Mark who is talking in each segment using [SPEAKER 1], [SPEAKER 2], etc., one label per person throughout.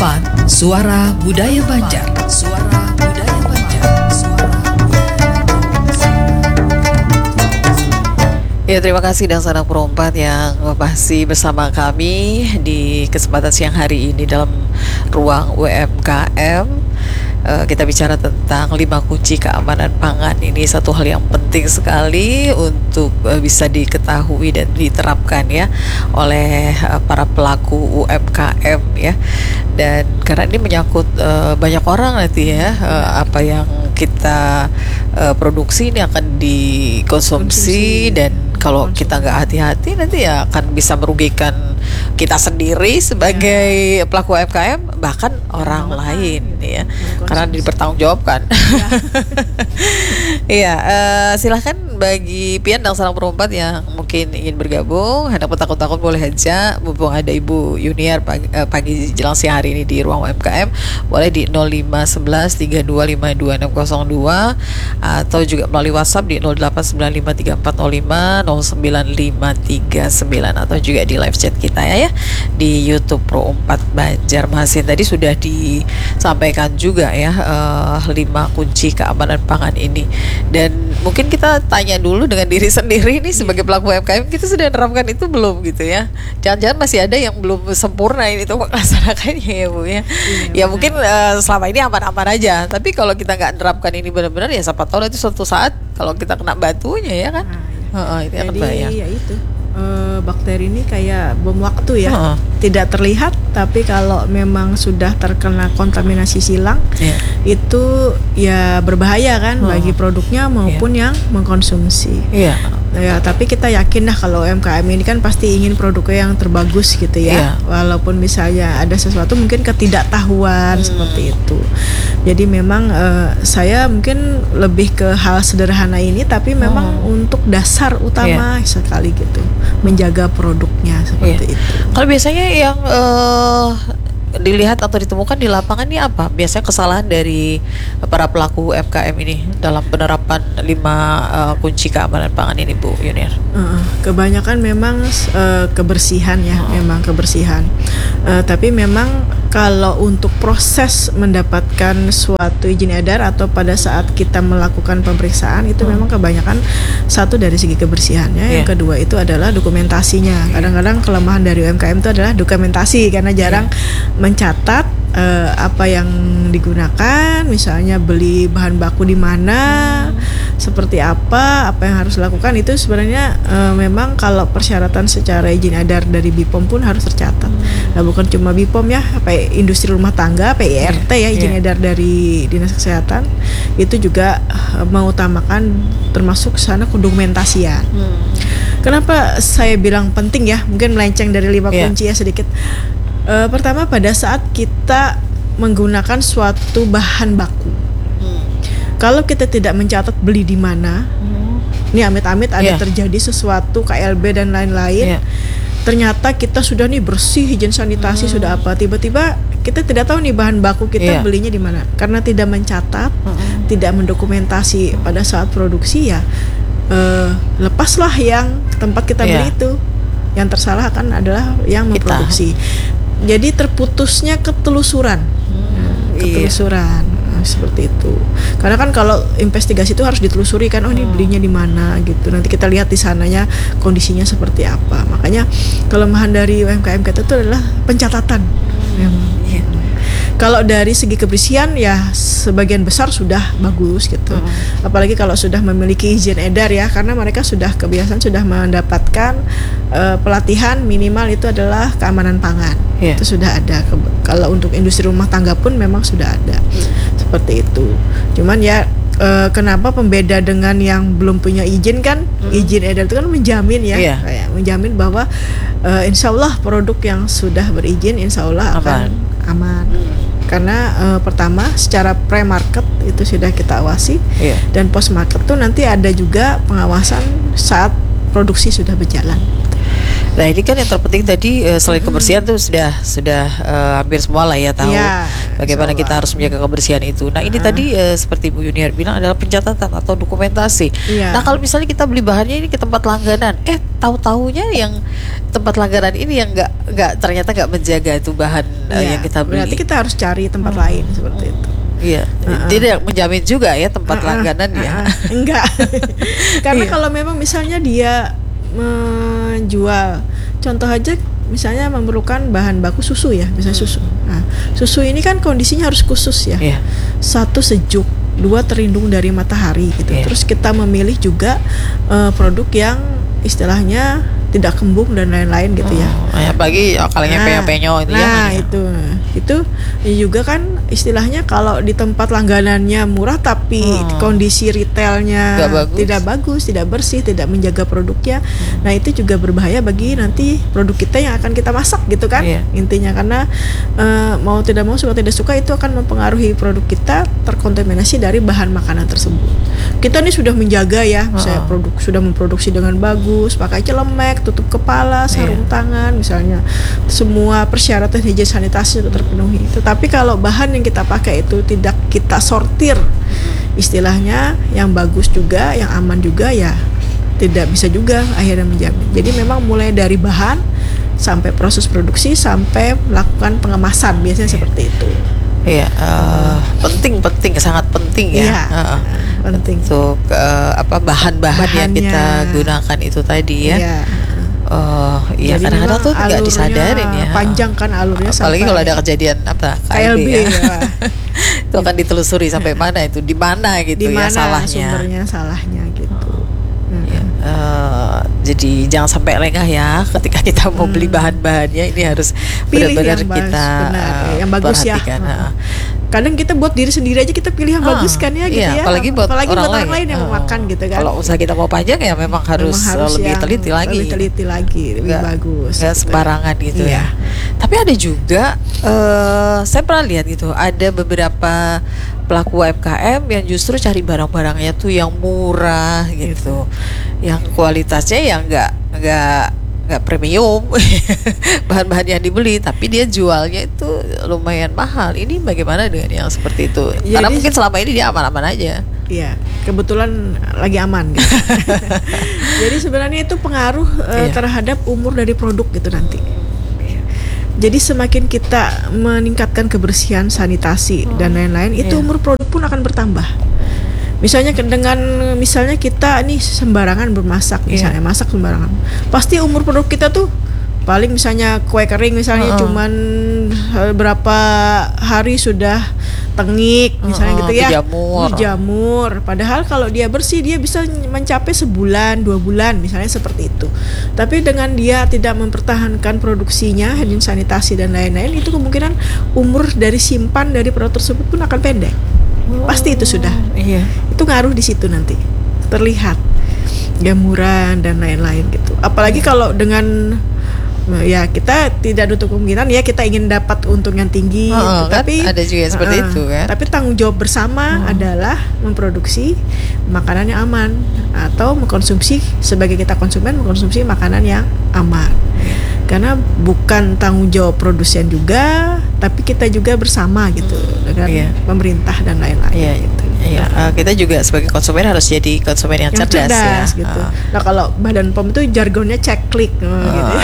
[SPEAKER 1] Pro4, Suara Budaya Banjar. Suara Budaya Banjar.
[SPEAKER 2] Ya, terima kasih Dangsana Pro4 yang masih bersama kami di kesempatan siang hari ini dalam ruang UMKM. Kita bicara tentang 5 kunci keamanan pangan. Ini satu hal yang penting sekali untuk bisa diketahui dan diterapkan ya oleh para pelaku UMKM ya. Dan karena ini menyangkut banyak orang nanti ya, apa yang kita produksi ini akan dikonsumsi, dan kalau kita nggak hati-hati nanti ya akan bisa merugikan kita sendiri sebagai pelaku UMKM, bahkan orang lain ya, karena dipertanggungjawabkan. Iya, silahkan bagi Pian dan Dangsana Pro4 yang mungkin ingin bergabung, hendak takut-takut boleh aja, mumpung ada Ibu Yuniar pagi jelang siang hari ini di ruang UMKM, boleh di 0511 3252 atau juga melalui WhatsApp di 08953405 09539 atau juga di live chat kita ya di YouTube Pro4 Banjarmasin. Tadi sudah disampaikan juga ya 5 kunci keamanan pangan ini, dan mungkin kita tanya dulu dengan diri sendiri nih sebagai pelaku UMKM, kita sudah menerapkan itu belum gitu ya? Jangan-jangan masih ada yang belum sempurna ini tuh melaksanakannya ya Bu ya. Ya mungkin selama ini aman-aman aja, tapi kalau kita nggak menerapkan ini benar-benar ya siapa tahu itu suatu saat kalau kita kena batunya ya kan. Itu akan bahaya.
[SPEAKER 3] Jadi ya itu bakteri ini kayak bom waktu ya, tidak terlihat, tapi kalau memang sudah terkena kontaminasi silang, itu ya berbahaya kan bagi produknya maupun yang mengkonsumsi. Ya, tapi kita yakin lah kalau UMKM ini kan pasti ingin produknya yang terbagus gitu ya. Walaupun misalnya ada sesuatu mungkin ketidaktahuan seperti itu. Jadi memang saya mungkin lebih ke hal sederhana ini, tapi memang untuk dasar utama sekali gitu, menjaga produknya seperti itu.
[SPEAKER 2] Kalau biasanya yang dilihat atau ditemukan di lapangan ini apa? Biasanya kesalahan dari para pelaku UMKM ini dalam penerapan 5 kunci keamanan pangan ini Bu Yuniar.
[SPEAKER 3] Kebanyakan memang kebersihan ya, memang kebersihan. Tapi memang kalau untuk proses mendapatkan suatu izin edar atau pada saat kita melakukan pemeriksaan itu memang kebanyakan satu dari segi kebersihannya, yang kedua itu adalah dokumentasinya. Kadang-kadang kelemahan dari UMKM itu adalah dokumentasi karena jarang mencatat apa yang digunakan, misalnya beli bahan baku di mana, seperti apa yang harus dilakukan. Itu sebenarnya memang kalau persyaratan secara izin edar dari BPOM pun harus tercatat. Nah, bukan cuma BPOM ya, industri rumah tangga, PIRT ya, izin edar dari Dinas Kesehatan itu juga mengutamakan termasuk sana kedokumentasian. Kenapa saya bilang penting ya, mungkin melenceng dari 5 kunci ya sedikit. Pertama, pada saat kita menggunakan suatu bahan baku, kalau kita tidak mencatat beli di mana, ini amit-amit ada terjadi sesuatu KLB dan lain-lain, ternyata kita sudah nih bersih, izin sanitasi sudah apa, tiba-tiba kita tidak tahu nih bahan baku kita belinya di mana, karena tidak mencatat, tidak mendokumentasi pada saat produksi ya, lepaslah yang tempat kita beli itu, yang tersalah kan adalah yang memproduksi. Jadi terputusnya ketelusuran, seperti itu. Karena kan kalau investigasi itu harus ditelusuri kan, ini belinya di mana gitu. Nanti kita lihat di sananya kondisinya seperti apa. Makanya kelemahan dari UMKM kita itu adalah pencatatan. Kalau dari segi kebersihan ya sebagian besar sudah bagus gitu. Apalagi kalau sudah memiliki izin edar ya, karena mereka sudah kebiasaan sudah mendapatkan pelatihan minimal itu adalah keamanan pangan. Itu sudah ada. Kalau untuk industri rumah tangga pun memang sudah ada. Seperti itu. Cuman ya kenapa pembeda dengan yang belum punya izin kan, izin edar itu kan menjamin ya, menjamin bahwa insya Allah produk yang sudah berizin insya Allah akan aman. Karena pertama secara pre-market itu sudah kita awasi, dan post-market tuh nanti ada juga pengawasan saat produksi sudah berjalan.
[SPEAKER 2] Nah ini kan yang terpenting tadi selain kebersihan tuh sudah hampir semua lah ya tahu
[SPEAKER 3] Iya,
[SPEAKER 2] bagaimana
[SPEAKER 3] insya
[SPEAKER 2] kita
[SPEAKER 3] Allah.
[SPEAKER 2] harus menjaga kebersihan itu. Nah ini tadi seperti Bu Yuniar bilang adalah pencatatan atau dokumentasi.
[SPEAKER 3] Iya.
[SPEAKER 2] Nah kalau misalnya kita beli bahannya ini ke tempat langganan, tahu-taunya yang tempat langganan ini yang ternyata nggak menjaga itu bahan
[SPEAKER 3] Iya,
[SPEAKER 2] yang kita beli.
[SPEAKER 3] berarti kita harus cari tempat lain seperti itu.
[SPEAKER 2] Iya, tidak menjamin juga ya tempat langganan ya.
[SPEAKER 3] Enggak. Karena
[SPEAKER 2] Iya.
[SPEAKER 3] kalau memang misalnya dia menjual, contoh aja misalnya memerlukan bahan baku susu ya, misalnya susu. Nah, susu ini kan kondisinya harus khusus ya.
[SPEAKER 2] Iya.
[SPEAKER 3] Satu sejuk, dua terlindung dari matahari gitu.
[SPEAKER 2] Iya.
[SPEAKER 3] Terus kita memilih juga produk yang istilahnya tidak kembung dan lain-lain gitu ya.
[SPEAKER 2] Apalagi kalengnya penyo-penyo itu ya.
[SPEAKER 3] Nah, itu juga kan istilahnya kalau di tempat langganannya murah tapi kondisi retailnya tidak bagus, tidak bersih, tidak menjaga produknya. Nah, itu juga berbahaya bagi nanti produk kita yang akan kita masak gitu kan.
[SPEAKER 2] Iya.
[SPEAKER 3] Intinya karena mau tidak mau, suka tidak suka itu akan mempengaruhi produk kita terkontaminasi dari bahan makanan tersebut. Kita nih sudah menjaga ya, misalnya sudah memproduksi dengan bagus, pakai celemek, tutup kepala, sarung tangan, misalnya semua persyaratan higien sanitasi sudah terpenuhi. Tetapi kalau bahan yang kita pakai itu tidak kita sortir, istilahnya yang bagus juga, yang aman juga ya tidak bisa juga akhirnya menjamin. Jadi memang mulai dari bahan sampai proses produksi sampai melakukan pengemasan biasanya seperti itu.
[SPEAKER 2] Iya, penting, sangat penting ya.
[SPEAKER 3] Iya, penting.
[SPEAKER 2] Untuk bahan-bahan yang kita gunakan itu tadi ya.
[SPEAKER 3] Iya.
[SPEAKER 2] Iya, kadang-kadang tuh nggak disadarin ya.
[SPEAKER 3] Panjang kan alurnya.
[SPEAKER 2] Apalagi kalau ada kejadian KLB ya. Itu akan ditelusuri sampai mana itu, di mana gitu
[SPEAKER 3] di
[SPEAKER 2] ya
[SPEAKER 3] mana
[SPEAKER 2] salahnya.
[SPEAKER 3] Sumbernya salahnya gitu.
[SPEAKER 2] Jadi jangan sampai lengah ya ketika kita mau beli bahan-bahannya, ini harus benar-benar kita
[SPEAKER 3] yang bagus
[SPEAKER 2] perhatikan.
[SPEAKER 3] Kadang kita buat diri sendiri aja kita pilih yang bagus kan ya gitu ya.
[SPEAKER 2] Apalagi buat orang
[SPEAKER 3] lain yang mau makan gitu kan.
[SPEAKER 2] Kalau usaha kita mau panjang ya memang harus lebih teliti lagi.
[SPEAKER 3] Lebih teliti lagi, lebih bagus.
[SPEAKER 2] Nggak sembarangan gitu ya. Tapi ada juga saya pernah lihat gitu, ada beberapa pelaku UMKM yang justru cari barang-barangnya tuh yang murah gitu, yang kualitasnya yang nggak premium bahan-bahan yang dibeli, tapi dia jualnya itu lumayan mahal. Ini bagaimana dengan yang seperti itu?
[SPEAKER 3] Jadi,
[SPEAKER 2] karena mungkin selama ini dia aman-aman aja.
[SPEAKER 3] Iya, kebetulan lagi aman gitu. Jadi sebenarnya itu pengaruh terhadap umur dari produk gitu nanti. Jadi semakin kita meningkatkan kebersihan, sanitasi dan lain-lain, itu umur produk pun akan bertambah. Misalnya misalnya kita nih sembarangan bermasak, misalnya masak sembarangan, pasti umur produk kita tuh paling misalnya kue kering misalnya cuman berapa hari sudah tengik misalnya gitu ya, jamur. Padahal kalau dia bersih dia bisa mencapai sebulan 2 bulan misalnya seperti itu. Tapi dengan dia tidak mempertahankan produksinya, higien sanitasi dan lain-lain, itu kemungkinan umur dari simpan dari produk tersebut pun akan pendek. Pasti itu sudah.
[SPEAKER 2] Iya.
[SPEAKER 3] Itu ngaruh di situ nanti. Terlihat jamuran dan lain-lain gitu. Apalagi kalau dengan ya kita tidak nutup kemungkinan ya kita ingin dapat untung yang tinggi gitu. Tapi
[SPEAKER 2] ada juga seperti itu kan.
[SPEAKER 3] Tapi tanggung jawab bersama adalah memproduksi makanan yang aman atau mengkonsumsi sebagai kita konsumen mengkonsumsi makanan yang aman. Karena bukan tanggung jawab produsen juga, tapi kita juga bersama gitu dengan pemerintah dan lain-lain gitu.
[SPEAKER 2] Iya, kita juga sebagai konsumen harus jadi konsumen yang cerdas ya.
[SPEAKER 3] Gitu. Nah kalau Badan POM itu jargonnya cek klik gitu.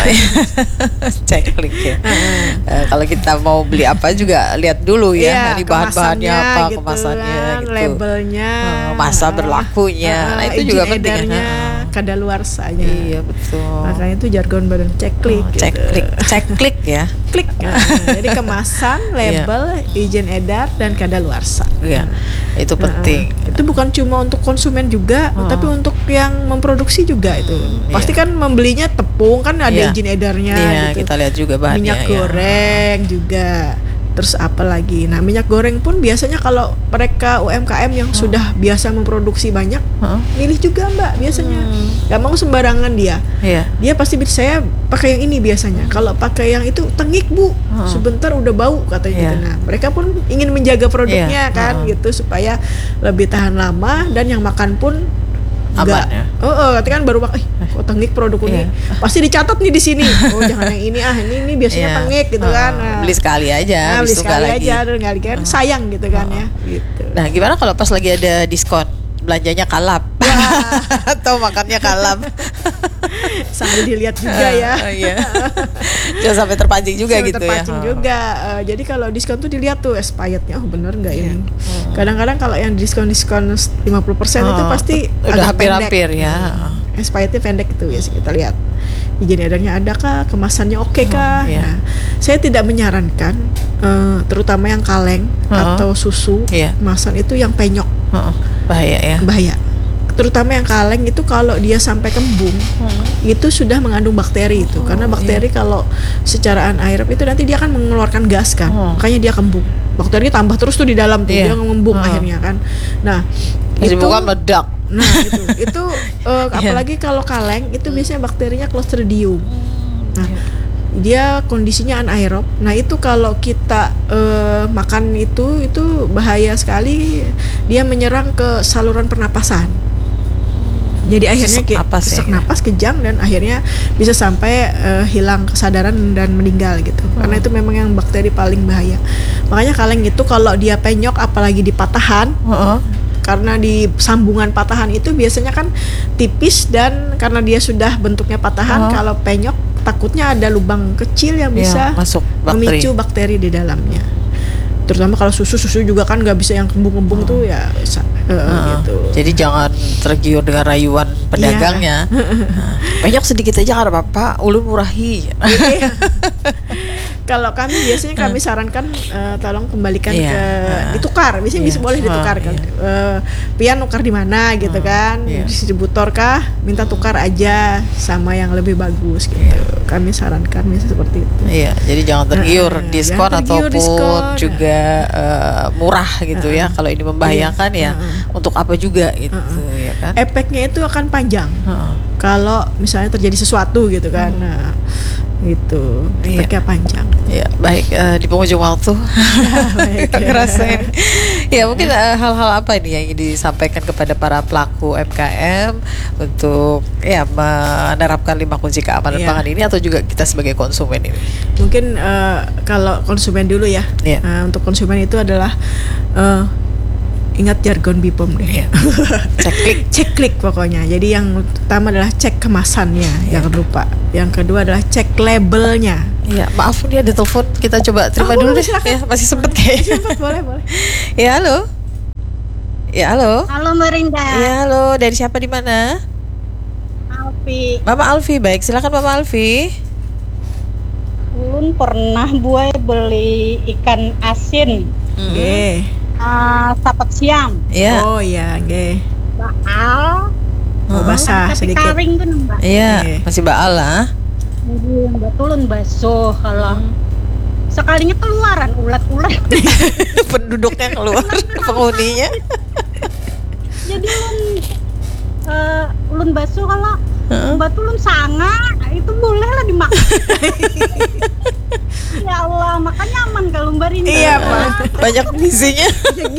[SPEAKER 2] Cek klik ya. Kalau kita mau beli apa juga lihat dulu ya, ini bahan-bahannya apa, gitu kemasannya, gitu.
[SPEAKER 3] Labelnya,
[SPEAKER 2] masa berlakunya. Nah itu juga penting.
[SPEAKER 3] Kadaluarsanya.
[SPEAKER 2] Iya betul.
[SPEAKER 3] Makanya itu jargon Badan cek klik.
[SPEAKER 2] Cek klik ya.
[SPEAKER 3] Klik. Jadi kemasan, label, izin edar dan kadaluarsa.
[SPEAKER 2] Iya. Itu penting.
[SPEAKER 3] Itu bukan cuma untuk konsumen juga, tapi untuk yang memproduksi juga itu. Pasti kan membelinya tepung kan ada izin edarnya gitu.
[SPEAKER 2] Kita lihat juga bahannya.
[SPEAKER 3] Minyak goreng juga. Terus apa lagi? Nah, minyak goreng pun biasanya kalau mereka UMKM yang sudah biasa memproduksi banyak, milih juga Mbak biasanya. Gak mau sembarangan dia. Dia pasti saya pakai yang ini biasanya. Kalau pakai yang itu tengik Bu, sebentar udah bau katanya gitu. Nah, mereka pun ingin menjaga produknya kan gitu supaya lebih tahan lama dan yang makan pun enggak.
[SPEAKER 2] Aman ya?
[SPEAKER 3] Nanti kan baru kok tengik produk ini pasti dicatat nih di sini. Oh jangan yang ini biasanya tengik gitu kan. Nah,
[SPEAKER 2] beli sekali aja,
[SPEAKER 3] beli sekali
[SPEAKER 2] lagi.
[SPEAKER 3] aja dan nggak kan sayang gitu kan ya. Gitu.
[SPEAKER 2] Nah gimana kalau pas lagi ada diskon, belanjanya kalap atau makannya kalap?
[SPEAKER 3] Sambil dilihat juga ya.
[SPEAKER 2] Iya. Jangan sampai terpancing juga
[SPEAKER 3] sampai
[SPEAKER 2] gitu
[SPEAKER 3] terpancing
[SPEAKER 2] ya.
[SPEAKER 3] juga. Jadi kalau diskon tuh dilihat tuh expirednya, bener nggak ini. Kadang-kadang kalau yang diskon 50% itu pasti
[SPEAKER 2] udah
[SPEAKER 3] agak
[SPEAKER 2] hampir-hampir
[SPEAKER 3] pendek.
[SPEAKER 2] ya.
[SPEAKER 3] Expirednya pendek itu ya sih, kita lihat. Izin edarnya ada kah, kemasannya oke kah. Nah, saya tidak menyarankan terutama yang kaleng atau susu kemasan itu yang penyok.
[SPEAKER 2] Bahaya ya.
[SPEAKER 3] Bahaya. Terutama yang kaleng itu kalau dia sampai kembung itu sudah mengandung bakteri itu, karena bakteri kalau secara anaerob itu nanti dia akan mengeluarkan gas kan, makanya dia kembung. Bakteri tambah terus tuh di dalam tuh, dia ngembung akhirnya kan. Nah
[SPEAKER 2] itu bukan meledak.
[SPEAKER 3] Nah itu apalagi kalau kaleng itu biasanya bakterinya Clostridium. Nah dia kondisinya anaerob. Nah itu kalau kita makan itu bahaya sekali, dia menyerang ke saluran pernapasan. Jadi akhirnya sesak napas, kejang, dan akhirnya bisa sampai hilang kesadaran dan meninggal gitu. Karena itu memang yang bakteri paling bahaya. Makanya kaleng itu kalau dia penyok apalagi di patahan, karena di sambungan patahan itu biasanya kan tipis, dan karena dia sudah bentuknya patahan, kalau penyok takutnya ada lubang kecil yang bisa
[SPEAKER 2] masuk
[SPEAKER 3] memicu bakteri di dalamnya. Terutama kalau susu juga kan nggak bisa yang kembung-kembung tuh ya gitu.
[SPEAKER 2] Jadi jangan tergiur dengan rayuan pedagangnya. Penyok sedikit aja nggak apa-apa, ulun murahi.
[SPEAKER 3] Kalau kami biasanya kami sarankan tolong kembalikan ke ditukar, biasanya bisa boleh ditukar kan. Pian nukar di mana gitu kan, distributor kah, minta tukar aja sama yang lebih bagus gitu. Kami sarankan misalnya seperti itu.
[SPEAKER 2] Iya, jadi jangan tergiur diskon ataupun juga murah gitu ya. Kalau ini membahayakan untuk apa juga gitu ya kan.
[SPEAKER 3] Efeknya itu akan panjang. Kalau misalnya terjadi sesuatu gitu kan. Nah, itu efeknya panjang.
[SPEAKER 2] Ya, baik, di penghujung waktu kita ngerasain. Ya mungkin hal-hal apa ini yang ingin disampaikan kepada para pelaku UMKM untuk menerapkan 5 kunci keamanan pangan ini, atau juga kita sebagai konsumen ini? Mungkin
[SPEAKER 3] kalau konsumen dulu ya. Untuk konsumen itu adalah ingat jargon BPOM deh. Cek klik pokoknya. Jadi yang pertama adalah cek kemasannya, jangan lupa. Yang kedua adalah cek labelnya.
[SPEAKER 2] Iya, maaf nih ada telepon, kita coba terima dulu deh. Ya, masih sempet kayaknya.
[SPEAKER 3] Boleh.
[SPEAKER 2] Ya, halo.
[SPEAKER 4] Halo Merinda.
[SPEAKER 2] Ya, halo. Dari siapa, di mana?
[SPEAKER 4] Alfi.
[SPEAKER 2] Mama Alfi, baik. Silakan Mama Alfi.
[SPEAKER 4] Ulun pernah beli ikan asin. Sapat siam.
[SPEAKER 2] Iya.
[SPEAKER 3] Oh iya, nggih.
[SPEAKER 4] Baal.
[SPEAKER 3] Basah
[SPEAKER 4] tapi
[SPEAKER 3] sedikit.
[SPEAKER 4] Karing tuh Mbak.
[SPEAKER 2] Iya, masih baal lah.
[SPEAKER 4] Betulun basuh kalau sekalinya keluaran ulat-ulat.
[SPEAKER 2] Penduduknya keluar, penghuninya.
[SPEAKER 4] Jadi ulun basuh kalau batulun sanga itu boleh lah dimakan. Ya Allah, makanya aman kalau Mbak Rinda.
[SPEAKER 3] Iya, Pak.
[SPEAKER 2] Banyak gizinya.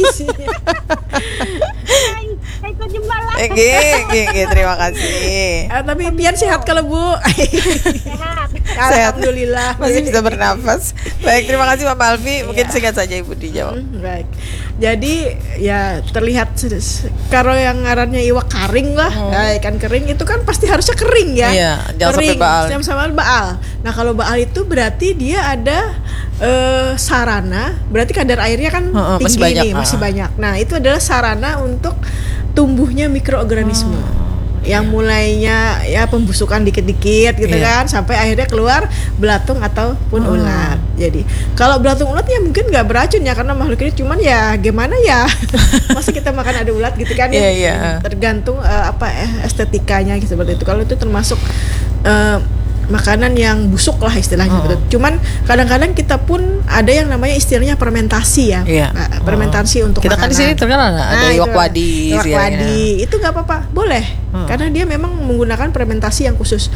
[SPEAKER 4] Kayak kau jembal lah.
[SPEAKER 2] Terima kasih.
[SPEAKER 3] Tapi Pian sehat kalau Bu.
[SPEAKER 2] Sehat.
[SPEAKER 3] Alhamdulillah.
[SPEAKER 2] Masih bisa bernafas. Baik, terima kasih Mama Alfi. Mungkin singkat saja Ibu dijawab.
[SPEAKER 3] Baik. Jadi ya terlihat kalau yang ngarannya iwak karing lah, ikan kering itu kan pasti harusnya kering ya.
[SPEAKER 2] Iya, jangan
[SPEAKER 3] kering,
[SPEAKER 2] sampai baal.
[SPEAKER 3] Sama baal. Nah kalau baal itu berarti dia ada sarana, berarti kadar airnya kan tinggi masih banyak. Nah itu adalah sarana untuk tumbuhnya mikroorganisme. Yang mulainya ya pembusukan dikit-dikit gitu kan, sampai akhirnya keluar belatung ataupun ulat. Jadi kalau belatung ulat ya mungkin nggak beracun ya, karena makhluk ini cuman ya gimana ya masa kita makan ada ulat gitu kan ya. Tergantung estetikanya gitu, seperti itu. Kalau itu termasuk makanan yang busuk lah istilahnya gitu. Cuman kadang-kadang kita pun ada yang namanya istilahnya fermentasi ya. Fermentasi untuk
[SPEAKER 2] kita
[SPEAKER 3] makanan.
[SPEAKER 2] Kan di sini terkenal ada iwak wadi.
[SPEAKER 3] Iwak wadi itu nggak apa-apa, boleh. Karena dia memang menggunakan fermentasi yang khusus.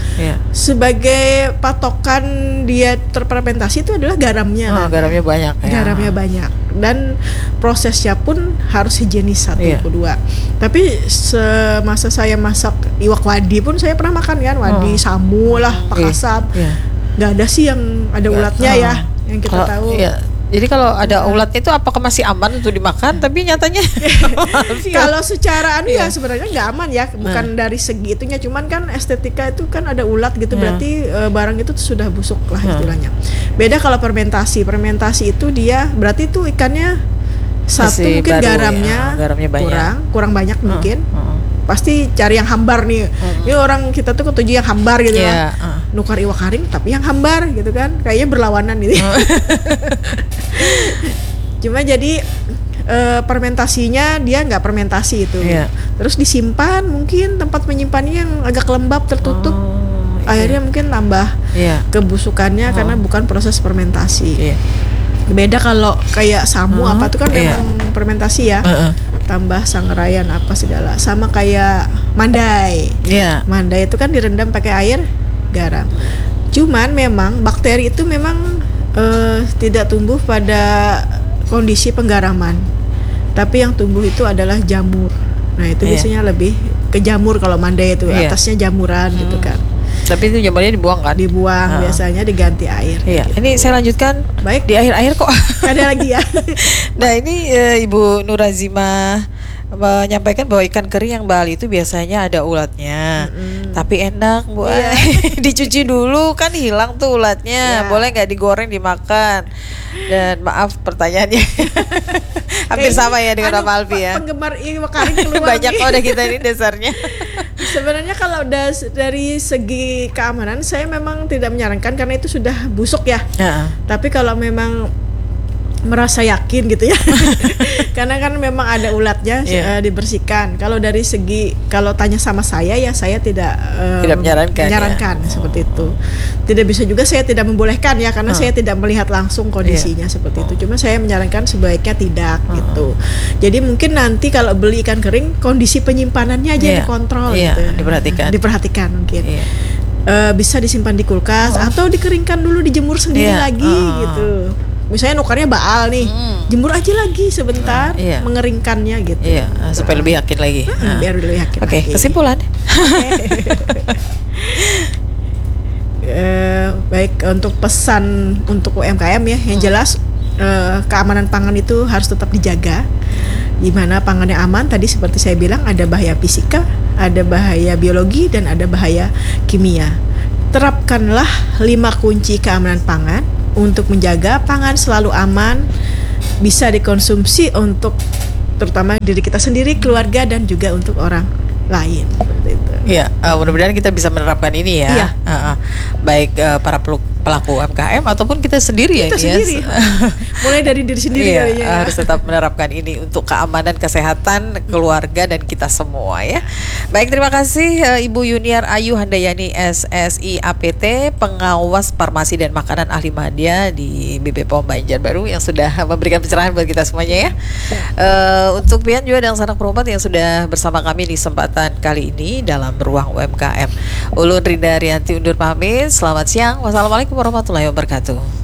[SPEAKER 3] Sebagai patokan dia terfermentasi itu adalah garamnya.
[SPEAKER 2] Garamnya banyak ya.
[SPEAKER 3] Garamnya banyak. dan prosesnya pun harus higienis satu kedua. Tapi semasa saya masak iwak wadi pun saya pernah makan kan, wadi samu lah, pakasab. Nggak ada sih yang ada ulatnya ya, yang kita tahu.
[SPEAKER 2] Jadi kalau ada ulatnya itu apakah masih aman untuk dimakan? Tapi nyatanya
[SPEAKER 3] kalau secara ya sebenarnya nggak aman ya, bukan dari segi itunya, cuman kan estetika itu kan ada ulat gitu, berarti barang itu sudah busuk lah istilahnya. Beda kalau fermentasi itu dia berarti itu ikannya satu
[SPEAKER 2] masih
[SPEAKER 3] mungkin
[SPEAKER 2] baru,
[SPEAKER 3] garamnya kurang banyak mungkin. Pasti cari yang hambar nih. Ini orang kita tuh ketujuh yang hambar gitu kan. Nukar iwak karing tapi yang hambar gitu kan. Kayaknya berlawanan gitu. Cuma jadi fermentasinya dia nggak fermentasi itu. Terus disimpan, mungkin tempat menyimpannya yang agak lembab tertutup. Akhirnya mungkin tambah kebusukannya karena bukan proses fermentasi. Beda kalau kayak samu apa tuh kan memang fermentasi ya. Tambah sangerayan apa segala, sama kayak mandai. Mandai itu kan direndam pakai air garam. Cuman memang bakteri itu memang tidak tumbuh pada kondisi penggaraman, tapi yang tumbuh itu adalah jamur. Nah itu biasanya lebih ke jamur kalau mandai itu, atasnya jamuran gitu kan.
[SPEAKER 2] Tapi itu jamurnya dibuang kan?
[SPEAKER 3] Dibuang, biasanya diganti air.
[SPEAKER 2] Gitu. Ini saya lanjutkan.
[SPEAKER 3] Baik.
[SPEAKER 2] Di akhir-akhir kok
[SPEAKER 3] ada lagi ya.
[SPEAKER 2] Nah ini Ibu Nurazima menyampaikan bahwa ikan kering yang Bali itu biasanya ada ulatnya, tapi enak Bu. Dicuci dulu kan hilang tuh ulatnya. Boleh nggak digoreng dimakan? Dan maaf pertanyaannya hampir sama ya dengan Pak Alfi ya.
[SPEAKER 3] Penggemar iwak karing keluar.
[SPEAKER 2] Banyak udah kita ini dasarnya.
[SPEAKER 3] Sebenarnya kalau dari segi keamanan saya memang tidak menyarankan karena itu sudah busuk ya. Tapi kalau memang merasa yakin gitu ya karena kan memang ada ulatnya, dibersihkan. Kalau dari segi, kalau tanya sama saya ya saya tidak menyarankan seperti itu. Tidak bisa juga saya tidak membolehkan ya karena saya tidak melihat langsung kondisinya seperti itu. Cuma saya menyarankan sebaiknya tidak gitu. Jadi mungkin nanti kalau beli ikan kering kondisi penyimpanannya aja dikontrol gitu. Diperhatikan mungkin. Bisa disimpan di kulkas atau dikeringkan dulu, dijemur sendiri lagi gitu. Misalnya nukarnya baal nih, jemur aja lagi sebentar, mengeringkannya gitu.
[SPEAKER 2] Supaya lebih yakin lagi.
[SPEAKER 3] Biar lebih yakin.
[SPEAKER 2] Oke, kesimpulan.
[SPEAKER 3] Baik, untuk pesan untuk UMKM ya, yang jelas keamanan pangan itu harus tetap dijaga. Gimana pangannya aman? Tadi seperti saya bilang ada bahaya fisika, ada bahaya biologi, dan ada bahaya kimia. Terapkanlah 5 kunci keamanan pangan untuk menjaga pangan selalu aman, bisa dikonsumsi untuk terutama diri kita sendiri, keluarga, dan juga untuk orang lain. Seperti itu.
[SPEAKER 2] Mudah-mudahan kita bisa menerapkan ini ya. Baik para pelaku UMKM ataupun kita sendiri ya.
[SPEAKER 3] Mulai dari diri sendiri
[SPEAKER 2] harus tetap menerapkan ini untuk keamanan kesehatan keluarga dan kita semua ya. Baik, terima kasih Ibu Yuniar Ayu Handayani SSI APT, pengawas farmasi dan makanan ahli media di BP POM Banjarbaru yang sudah memberikan pencerahan buat kita semuanya ya. Untuk Pian juga dan sanak perempat yang sudah bersama kami di kesempatan kali ini dalam ruang UMKM. Ulun Rinda Rianti undur pamit. Selamat siang. Wassalamualaikum warahmatullahi wabarakatuh.